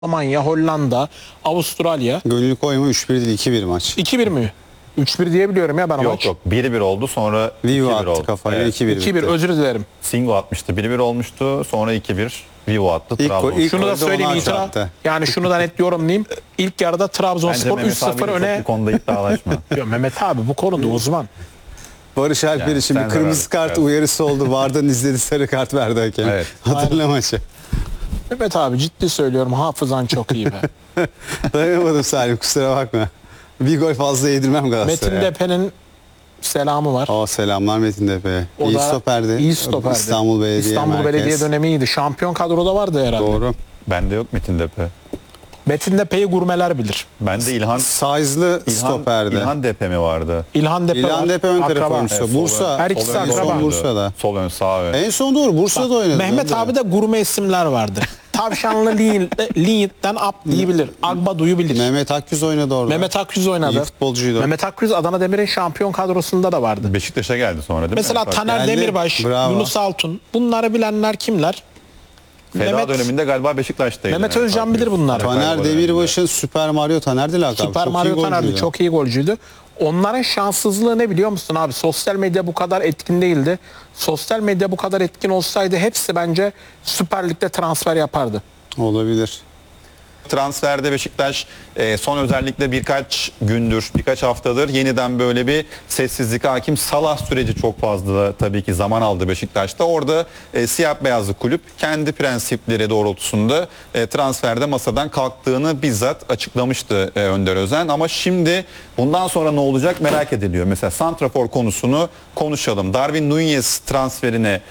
Almanya, Hollanda, Avustralya. Gönüllü koyma 3-1 değil 2-1 maç. 2-1 mi? 3-1 diye biliyorum ya ben o maç. Yok 1-1 oldu sonra Vivo 2-1 attı oldu. kafayla Evet. 2-1 2-1 bitti. özür dilerim. Singo atmıştı 1-1 olmuştu sonra 2-1 Vivo attı. İlk Trabzon. gol- ilk Şunu da golde söyleyeyim Onaçu itiraf. attı. Yani şunu da net yorumlayayım. İlk yarıda Bence Trabzonspor Mehmet 3-0 abiyle çok öne. bu konuda iddialaşma. Yok, Mehmet abi bu konuda uzman. Barış Alper Yani için sen bir kırmızı zarar kart verdin. uyarısı oldu. Vardan izledi, sarı kart verdi hakem. Evet. Hatırla maçı. Mehmet abi ciddi söylüyorum, hafızan çok iyi be. Dayanamadım Salim, kusura bakma. Bir gol fazla yedirmem Metin Galatasaray'a. Depe'nin selamı var. Aa, selamlar Metin Depe'ye. O İyi da stoperdi. iyi stoperdi. İstanbul Belediye İstanbul Merkez. Belediye dönemi iyiydi. Şampiyon kadroda vardı herhalde. Doğru. Bende yok Metin Depe. Metin Depe'yi gurmeler bilir. Bende İlhan Size'lı stoperdi. İlhan Depe mi vardı? İlhan Depe İlhan var. Depe ön tarafı Akraba. oyuncusu. Evet, Bursa. Her ikisi sol ön akraba. oynadı. Bursa'da. Sol ön sağ ön. En son doğru Bursa'da oynadı. Mehmet abi de gurme isimler vardır. Tavşanlı Linyit'ten Up diyebilir. Agbadu'yu bilir. Mehmet Akyüz oynadı orada. Mehmet Akyüz oynadı. İyi futbolcuydu. Mehmet Akyüz Adana Demir'in şampiyon kadrosunda da vardı. Beşiktaş'a geldi sonra değil mi? Mesela Evet, Taner geldi. Demirbaş, Bravo. Yunus Altun. Bunları bilenler kimler? Feda döneminde galiba Beşiktaş'taydı. Mehmet Özcan bilir bunları. Taner Demirbaş'ın Süper Mario Taner'di lakabı. Süper Çok Mario iyi Taner'di. golcüydü. Çok iyi golcüydü. Onların şanssızlığı ne biliyor musun abi? Sosyal medya bu kadar etkin değildi. Sosyal medya bu kadar etkin olsaydı hepsi bence Süper Lig'de transfer yapardı. Olabilir. Transferde Beşiktaş son özellikle birkaç gündür, birkaç haftadır yeniden böyle bir sessizlik hakim. Salah süreci çok fazla tabii ki zaman aldı Beşiktaş'ta. Orada siyah beyazlı kulüp kendi prensipleri doğrultusunda transferde masadan kalktığını bizzat açıklamıştı Önder Özen. Ama şimdi bundan sonra ne olacak merak ediliyor. Mesela santrafor konusunu konuşalım. Darwin Núñez transferine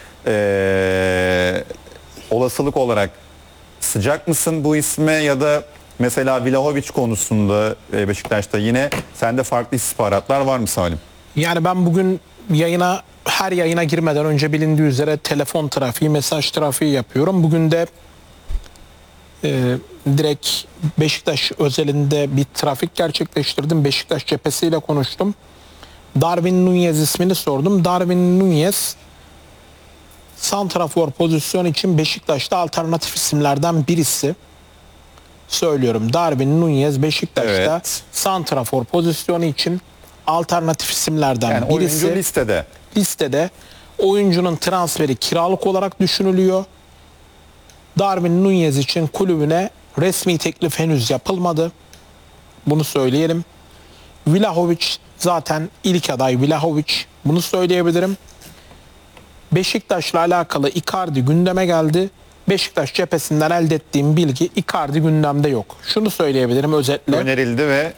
olasılık olarak sıcak mısın bu isme ya da mesela Vlahovic konusunda Beşiktaş'ta yine sende farklı istihbaratlar var mı Salim? Yani ben bugün her yayına girmeden önce bilindiği üzere telefon trafiği, mesaj trafiği yapıyorum. Bugün de direkt Beşiktaş özelinde bir trafik gerçekleştirdim. Beşiktaş cephesiyle konuştum. Darwin Núñez ismini sordum. Darwin Núñez santrafor pozisyon için Beşiktaş'ta alternatif isimlerden birisi. Söylüyorum, Darwin Núñez Beşiktaş'ta Evet. santrafor pozisyonu için alternatif isimlerden Yani birisi. oyuncu listede. Listede oyuncunun transferi kiralık olarak düşünülüyor. Darwin Núñez için kulübüne resmi teklif henüz yapılmadı. Bunu söyleyelim. Vlahovic zaten ilk aday Vlahovic. Bunu söyleyebilirim. Beşiktaş'la alakalı Icardi gündeme geldi. Beşiktaş cephesinden elde ettiğim bilgi Icardi gündemde yok. Şunu söyleyebilirim özetle. Önerildi ve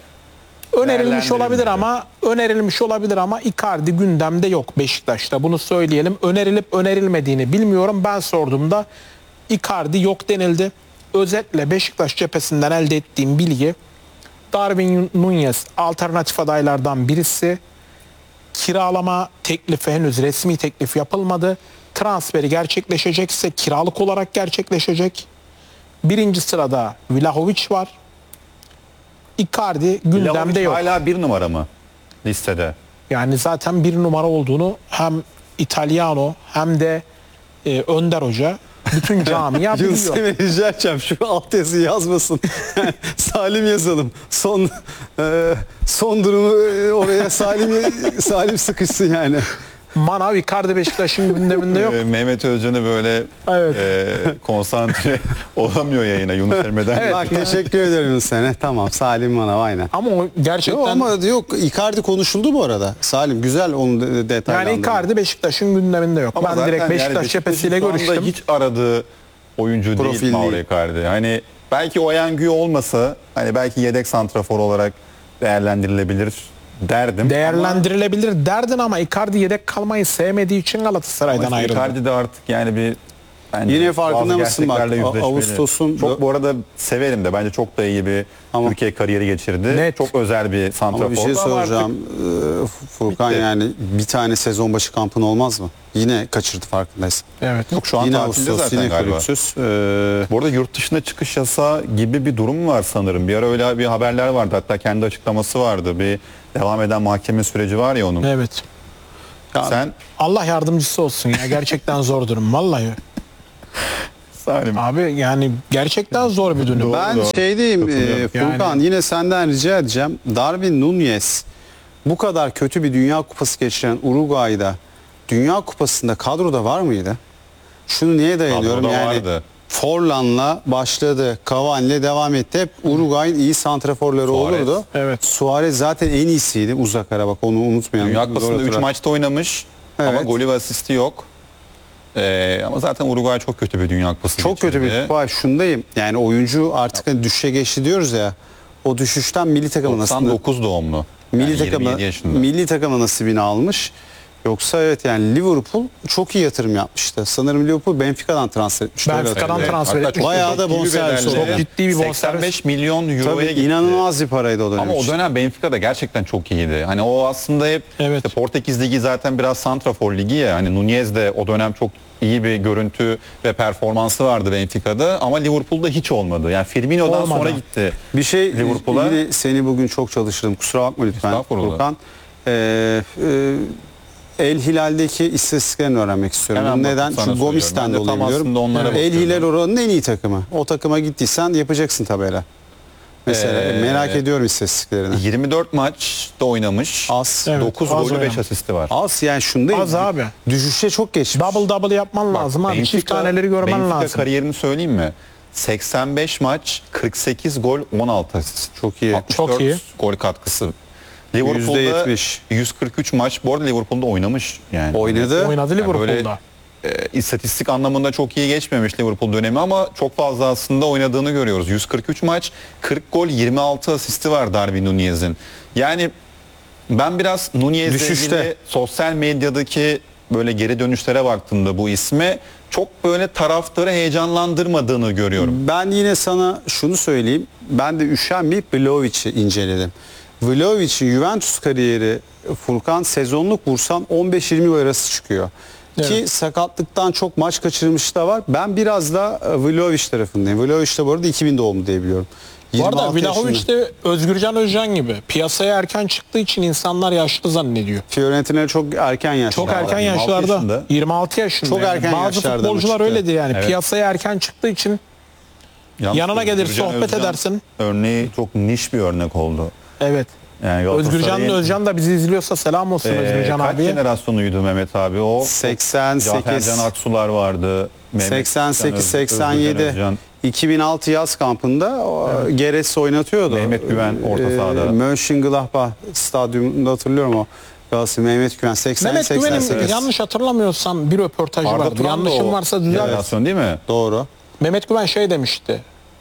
Önerilmiş olabilir ama Icardi gündemde yok Beşiktaş'ta. Bunu söyleyelim. Önerilip önerilmediğini bilmiyorum. Ben sorduğumda Icardi yok denildi. Özetle Beşiktaş cephesinden elde ettiğim bilgi Darwin Núñez alternatif adaylardan birisi. Kiralama teklifi henüz resmi teklif yapılmadı. Transferi gerçekleşecekse kiralık olarak gerçekleşecek. Birinci sırada Vlahovic var. Icardi gündemde Vlahovic yok. hala bir numara mı listede? Yani zaten bir numara olduğunu hem Italiano hem de Önder Hoca bütün camia Yunus biliyor. Emre rica edeceğim şu alt yazıyı yazmasın. Salim yazalım. Son durumu oraya Salim sıkışsın yani. Manav Icardi Beşiktaş'ın gündeminde yok. Mehmet Özcan'ı böyle Evet. konsantre olamıyor yayına Yunus Emre'den. Evet. Bak teşekkür ederim sana. Tamam Salim Manav aynen. Ama o gerçekten Yok ama yok Icardi konuşuldu bu arada. Salim güzel onu detaylandırdı. yani Icardi Beşiktaş'ın gündeminde yok. Ama Ben zaten direkt Beşiktaş yani cephesiyle Beşiktaş'ın şu anda görüştüm. hiç aradığı oyuncu Profil değil Mauro değil. Icardi. Hani belki Oyengü olmasa hani belki yedek santrafor olarak değerlendirilebilir derdim. Değerlendirilebilir derdin ama Icardi yedek kalmayı sevmediği için Galatasaray'dan Ama ayrıldı. Icardi de artık yani bir bence Yine farkında bazı mısın bak, gerçeklerle yüzleşmeli. Ağustos'un- çok bu arada severim de bence çok da iyi bir Ama- Türkiye kariyeri geçirdi. Net. Çok özel bir santrafor. Ama bir şey Ama artık soracağım. Furkan bitti. yani bir tane sezon başı kampın olmaz mı? Yine kaçırdı farkındaysan. Evet. Yok şu an Yine tatilde Ağustos zaten yine galiba. kulüpsüz. Bu arada yurt dışına çıkış yasağı gibi bir durum var sanırım. Bir ara öyle bir haberler vardı. Hatta kendi açıklaması vardı. Bir devam eden mahkeme süreci var ya onun. Evet. Sen Allah yardımcısı olsun ya. Gerçekten zor durum vallahi. Salim. Abi yani gerçekten zor bir dönüm. Ben doğru. şeydeyim Katılıyorum. Furkan, Yani- yine senden rica edeceğim. Darwin Núñez bu kadar kötü bir Dünya Kupası geçiren Uruguay'da Dünya Kupası'nda kadroda var mıydı? Şunu niye dayanıyorum? Kadroda Yani vardı. Forlan'la başladı, Cavani'yle devam etti. Hep Uruguay'ın iyi santraforları Suarez. olurdu. Evet. Suarez zaten en iyisiydi uzak ara, bak onu unutmayalım. Dünya Kupası'nda Doğru 3 hatırlat. maçta oynamış ama Evet. golü ve asisti yok. Ama zaten Uruguay çok kötü bir Dünya Kupası Çok kötü bir geçirdi. kupa. Şundayım. Yani oyuncu artık hani düşüşe geçti diyoruz ya. O düşüşten milli takımı nasıl 99 doğumlu. milli Yani takımı 27 yaşında. milli takımı nasibini almış. Yoksa evet, yani Liverpool çok iyi yatırım yapmıştı. Sanırım Liverpool Benfica'dan transfer etmişti. öyle Benfica'dan hatırlıyorum. transfer Hatta etmiş. çok Bayağı da ciddi bir bonservis bedelle. oldu. Çok ciddi bir bonservis. 85 milyon euroya Tabii gitti. inanılmaz bir paraydı o dönem Ama o için. dönem Benfica'da gerçekten çok iyiydi. Hani o aslında hep Evet. işte Portekiz Ligi zaten biraz santrafor ligi ya. Hani Núñez de o dönem çok iyi bir görüntü ve performansı vardı Benfica'da ama Liverpool'da hiç olmadı. Yani Firmino'dan Olmadı. sonra gitti. Bir şey Liverpool'a. yine seni bugün çok çalıştırdım. Kusura bakma lütfen Estağfurullah. Furkan. El Hilal'deki istatistiklerini öğrenmek istiyorum. Hemen Bunu bakıp neden? sana Çünkü söylüyorum. Gomis'ten Ben de dolayı tam aslında biliyorum. onlara El bakıyorum. Hilal oranın en iyi takımı. O takıma gittiysen yapacaksın tabela. Mesela merak ediyorum istatistiklerini. 24 maçta oynamış. Az. Evet. 9 az golü 5 oynamış. asisti var. Az yani şundayım. Az abi. Düşüşe çok geçmiş. Double yapman lazım abi. Çift taneleri görmen Benfica lazım. kariyerini söyleyeyim mi? 85 maç, 48 gol, 16 asist. Çok iyi. 64 Çok iyi. gol katkısı. Liverpool'da %70. 143 maç. Bu arada Liverpool'da oynamış yani. Oynadı. Oynadı Liverpool'da. Böyle, istatistik anlamında çok iyi geçmemiş Liverpool dönemi ama çok fazla aslında oynadığını görüyoruz. 143 maç, 40 gol, 26 asisti var Darwin Núñez'in. Yani ben biraz Núñez'le Düşüşte. ilgili sosyal medyadaki böyle geri dönüşlere baktığımda bu isme çok böyle taraftarı heyecanlandırmadığını görüyorum. Ben yine sana şunu söyleyeyim. Ben de üşenmeyip Vlahovic'i inceledim. Vlahovic'in Juventus kariyeri, Furkan, sezonluk vursan 15-20 gol arası çıkıyor. Ki Evet. sakatlıktan çok maç kaçırmış da var. Ben biraz da Vlahovic tarafındayım. Vlahovic de bu arada 2000 doğumlu diye biliyorum. Bu arada 26 Vlahovic yaşında. de Özgürcan Özcan gibi. Piyasaya erken çıktığı için insanlar yaşlı zannediyor. Fiorentina çok erken yaşta. Çok erken 26 yaşlarda. yaşında. 26 yaşında. Çok erken Bazı yaşlarda mı futbolcular çıktı? öyledir yani. Evet. Piyasaya erken çıktığı için Yalnız yanına gelir, Özcan sohbet Özcan edersin. Örneği çok niş bir örnek oldu. evet. Yani Özgürcan Galatasaray'ın- Özcan da bizi izliyorsa selam olsun Özgürcan kaç abiye. jenerasyonuydu Mehmet abi? O 88, Cafercan Aksular vardı. Mehmet 88, Özcan, 87, Özcan. 2006 yaz kampında Geres oynatıyordu. Mehmet Güven orta sahada. Mönchengladbach stadyumunda hatırlıyorum o. Galatasaray Mehmet Güven 80 Mehmet Güven'in 88. yanlış hatırlamıyorsam bir röportajı Arda vardı. Turan da Yanlışım o varsa düzelt. jenerasyon değil mi? Doğru. Mehmet Güven şey demişti.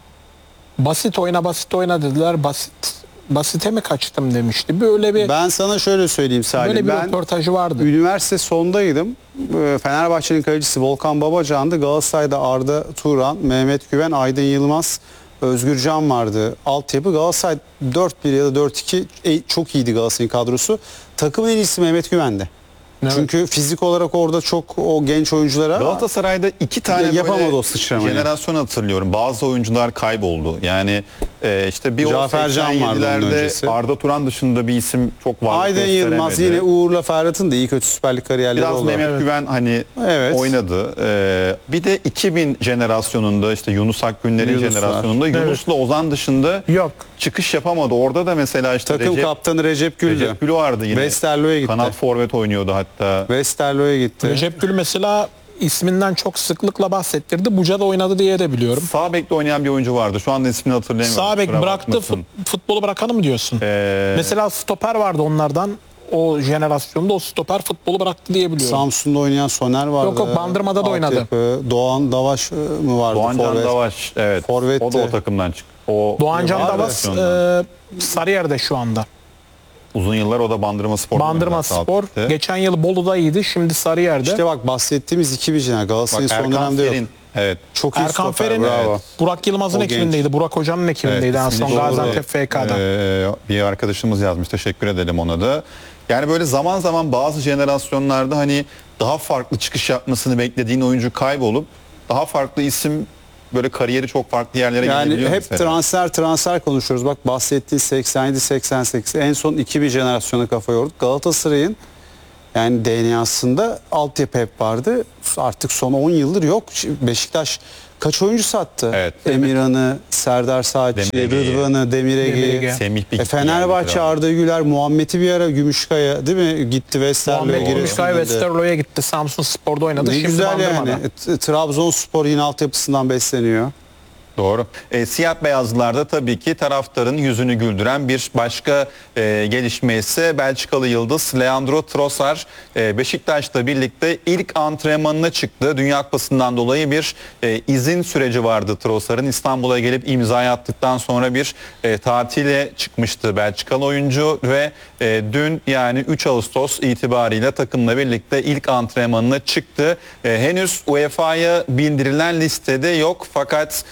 Basit oyna dediler. Basite mi kaçtım demişti. Böyle bir Ben sana şöyle söyleyeyim Salim. böyle bir Ben röportajı vardı. üniversite sondaydım. Fenerbahçe'nin kalecisi Volkan Babacan'dı. Galatasaray'da Arda Turan, Mehmet Güven, Aydın Yılmaz, Özgürcan vardı. Altyapı Galatasaray 4-1 ya da 4-2 çok iyiydi Galatasaray'ın kadrosu. Takımın en iyisi Mehmet Güven'di. Evet. Çünkü fizik olarak orada çok o genç oyunculara Galatasaray'da iki tane Yapamadı böyle o sıçramayı. jenerasyon hatırlıyorum. Bazı oyuncular kayboldu. Yani işte bir Cafer Can vardı onun 87'lerde öncesi. Arda Turan dışında bir isim çok varlık Aydın Yılmaz, gösteremedi. yine Uğur'la Ferhat'ın da iyi kötü Süper Lig kariyerleri Biraz oldu. Mehmet Güven hani Evet. oynadı. Bir de 2000 jenerasyonunda işte Yunus Akgünler'in Yunus var. jenerasyonunda Yunus'la Ozan dışında Yok. çıkış yapamadı. Orada da mesela işte Takım kaptanı Recep Gül'dü. Recep Gül vardı yine. Westerlo'ya gitti. Kanat forvet oynuyordu hatta. Westerlo'ya gitti. Recep Gül mesela isminden çok sıklıkla bahsettirdi. Buca'da oynadı diye de biliyorum. Sağ bekte oynayan bir oyuncu vardı. Şu anda ismini hatırlayamıyorum. Sağ bek kusura bıraktı, bakmasın. futbolu bırakanı mı diyorsun? Ee, Mesela stoper vardı onlardan. O jenerasyonda o stoper futbolu bıraktı diye biliyorum. Samsun'da oynayan Soner vardı. Yok, yok, Bandırma'da da oynadı. Altyapı, Doğan Davaş mı vardı? Doğancan forvet? Davaş. Evet. Forvetti. O da o takımdan çıktı. O Doğancan Vardı. Davas Sarıyer'de şu anda. uzun yıllar o da Bandırma Spor. Bandırma Spor. Geçen yıl Bolu'da iyiydi. Şimdi Sarıyer'de. İşte bak bahsettiğimiz iki bir jener. Galatasaray'ın son Erkan dönemde yok. Ferin. Evet. Çok iyi Erkan stoper, Ferin bravo. Burak Yılmaz'ın O genç. ekibindeydi. Burak Hoca'nın ekibindeydi en son ismini doğru. Gaziantep FK'da. Bir arkadaşımız yazmış. Teşekkür edelim ona da. Yani böyle zaman zaman bazı jenerasyonlarda hani daha farklı çıkış yapmasını beklediğin oyuncu kaybolup daha farklı isim böyle kariyeri çok farklı yerlere Yani gidebiliyor hep mesela. transfer konuşuyoruz. Bak bahsettiğin 87-88 en son 2000 jenerasyona kafa yorduk. Galatasaray'ın yani DNA'sında altyapı hep vardı. Artık son 10 yıldır yok. Beşiktaş Kaç oyuncu sattı? Evet. Emirhan'ı, Serdar Saatçi, Demirege'yi. Rıdvan'ı, Demirege'yi. Demirege. Semih bir Fenerbahçe geldi. Arda Güler, Muhammed'i bir ara Gümüşkaya değil mi? Gitti Westerlo'ya. Muhammed geri Gümüşkay ve döndü. Sterlo'ya gitti. Samsun Spor'da oynadı. Ne Şimdi güzel Bandırma'da. yani. Trabzonspor yine altyapısından besleniyor. Doğru. Siyah beyazlılarda tabii ki taraftarın yüzünü güldüren bir başka gelişme ise Belçikalı yıldız Leandro Trossard Beşiktaş'la birlikte ilk antrenmanına çıktı. Dünya Kupası'ndan dolayı bir izin süreci vardı Trossard'ın. İstanbul'a gelip imzayı attıktan sonra bir tatile çıkmıştı Belçikalı oyuncu ve dün yani 3 Ağustos itibariyle takımla birlikte ilk antrenmanına çıktı. Henüz UEFA'ya bildirilen listede yok fakat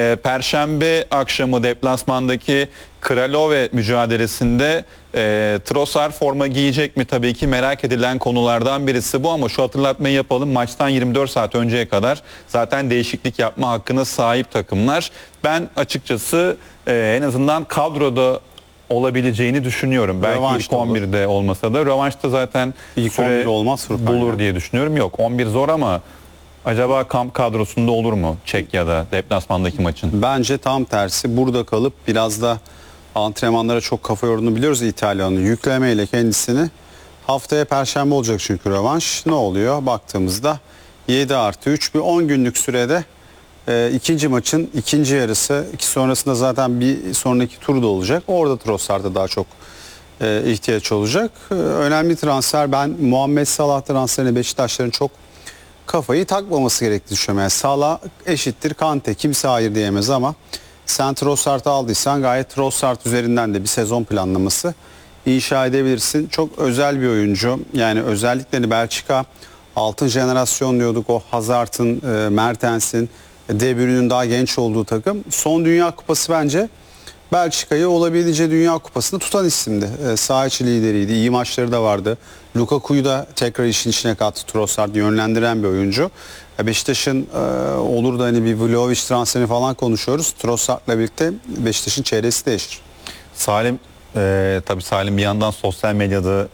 Perşembe akşamı deplasmandaki Kralove mücadelesinde Trossard forma giyecek mi? Tabii ki merak edilen konulardan birisi bu ama şu hatırlatmayı yapalım. Maçtan 24 saat önceye kadar zaten değişiklik yapma hakkına sahip takımlar. Ben açıkçası en azından kadroda olabileceğini düşünüyorum. Belki ilk Rövanşta olur. 11'de olmasa da rövanşta zaten İlk süre 11 olmaz Furkan bulur ya. diye düşünüyorum. Yok 11 zor ama acaba kamp kadrosunda olur mu Çekya'da deplasmandaki maçın? Bence tam tersi. Burada kalıp biraz da antrenmanlara çok kafa yorduğunu biliyoruz İtalyan'ın. Yüklemeyle kendisini haftaya Perşembe olacak çünkü rövanş. Ne oluyor? Baktığımızda 7+3 bir 10 günlük sürede ikinci maçın ikinci yarısı ki sonrasında zaten bir sonraki tur da olacak. Orada Trossard'a daha çok ihtiyaç olacak. Önemli transfer. Ben Muhammed Salah transferine Beşiktaşların çok kafayı takmaması gerektiğini düşünüyorum. Yani Salah eşittir Kante. Kimse hayır diyemez ama sen Trossard'ı aldıysan gayet Trossard üzerinden de bir sezon planlaması inşa edebilirsin. Çok özel bir oyuncu. Yani özellikle de Belçika altın jenerasyon diyorduk. O Hazard'ın, Mertens'in, De Bruyne'nin daha genç olduğu takım. Son Dünya Kupası bence Belçika'yı olabildiğince Dünya Kupası'nda tutan isimdi. Saha içi lideriydi. İyi maçları da vardı. Lukaku'yu da tekrar işin içine kattı. Trossard yönlendiren bir oyuncu. Beşiktaş'ın olur da hani bir Vlahovic transferi falan konuşuyoruz. Trossard'la birlikte Beşiktaş'ın çevresi değişir. Salim tabii Salim bir yandan sosyal medyada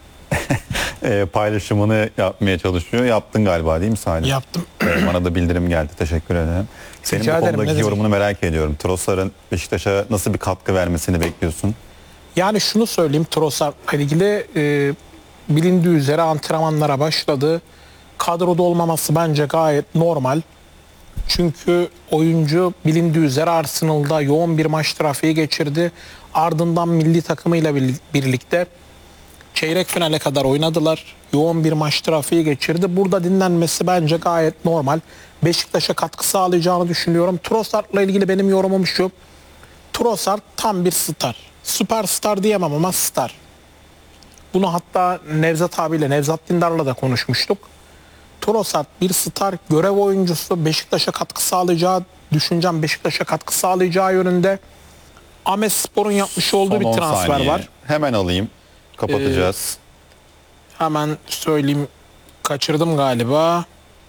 paylaşımını yapmaya çalışıyor. Yaptın galiba değil mi Salim? Yaptım. Bana da bildirim geldi. Teşekkür ederim. Senin Rica bu ederim, konudaki ne demek. yorumunu merak ediyorum. Trossard'ın Beşiktaş'a nasıl bir katkı vermesini bekliyorsun? Yani şunu söyleyeyim, Trossard'la ilgili bilindiği üzere antrenmanlara başladı. Kadroda olmaması bence gayet normal. Çünkü oyuncu bilindiği üzere Arsenal'da yoğun bir maç trafiği geçirdi. Ardından milli takımıyla birlikte çeyrek finale kadar oynadılar. Yoğun bir maç trafiği geçirdi. Burada dinlenmesi bence gayet normal. Beşiktaş'a katkı sağlayacağını düşünüyorum. Trossard'la ilgili benim yorumum şu. Trossard tam bir star. Süperstar diyemem ama star. Bunu hatta Nevzat abiyle, Nevzat Dindar'la da konuşmuştuk. Trossard bir star, görev oyuncusu. Beşiktaş'a katkı sağlayacağı, düşüncem Beşiktaş'a katkı sağlayacağı yönünde. Amespor'un yapmış olduğu Son bir 10 transfer saniye. var. Hemen alayım. Kapatacağız. Hemen söyleyeyim, kaçırdım galiba.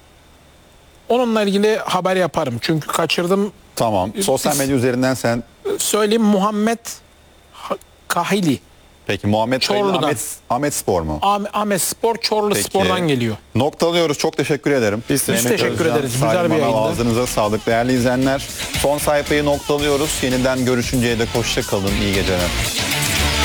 Onunla ilgili haber yaparım. Çünkü kaçırdım. Tamam. Sosyal medya üzerinden sen Söyleyeyim, Muhammed Kahili. peki Muhammed Çorlu'dan. Ahmet Spor mu? Ahmet Spor, Çorlu Peki. Spor'dan geliyor. Noktalıyoruz. Çok teşekkür ederim. Biz teşekkür ederiz. Güzel Salim bir Manav, yayındı. ağzınıza sağlık değerli izleyenler. Son sayfayı noktalıyoruz. Yeniden görüşünceye dek hoşça kalın. İyi geceler.